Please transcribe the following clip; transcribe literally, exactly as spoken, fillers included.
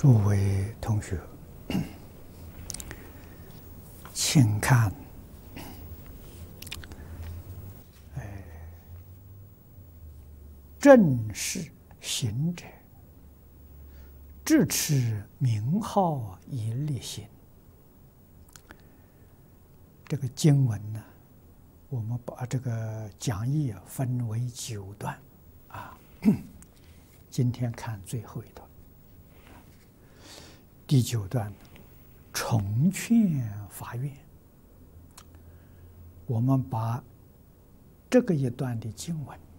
诸位同学，请看，哎，正是行者，智持名号以立行。这个经文呢，我们把这个讲义啊分为九段，啊，今天看最后一段。第九段，重劝发愿。我们把这个一段的经文